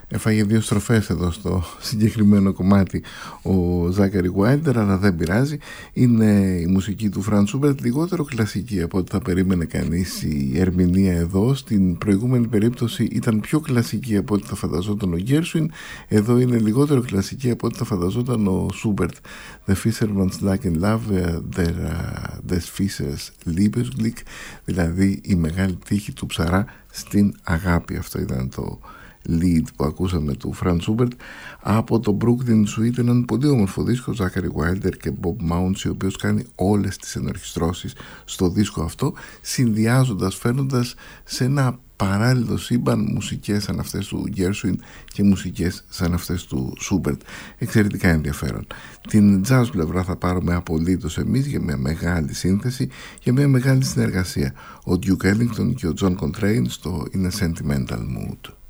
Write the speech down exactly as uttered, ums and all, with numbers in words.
Έφαγε δύο στροφές εδώ στο συγκεκριμένο κομμάτι ο Ζάκαρι Γουάιλντερ, αλλά δεν πειράζει. Είναι η μουσική του Φραντ Σούμπερτ, λιγότερο κλασική από ό,τι θα περίμενε κανείς η ερμηνεία εδώ. Στην προηγούμενη περίπτωση ήταν πιο κλασική από ό,τι θα φανταζόταν ο Γκέρσουιν. Εδώ είναι λιγότερο κλασική από ό,τι θα φανταζόταν ο Σούμπερτ. The Fisherman's Luck in Love, der, des Fischers Liebesglück, δηλαδή η μεγάλη τύχη του ψαρά στην αγάπη. Αυτό ήταν το lead που ακούσαμε του Φραντ Σούμπερτ από το Brooklyn Suite, έναν πολύ όμορφο δίσκο, Ζάκαρι Γουάιλντερ και Bob Mounds, ο οποίος κάνει όλες τις ενορχιστρώσεις στο δίσκο αυτό, συνδυάζοντας, φέρνοντας σε ένα παράλληλο σύμπαν μουσικές σαν αυτές του Γκέρσουιν και μουσικές σαν αυτές του Σούμπερτ. Εξαιρετικά ενδιαφέρον. Την jazz πλευρά θα πάρουμε απολύτως εμείς για μια μεγάλη σύνθεση, για μια μεγάλη συνεργασία. Ο Duke Ellington και ο John Coltrane στο In a Sentimental Mood.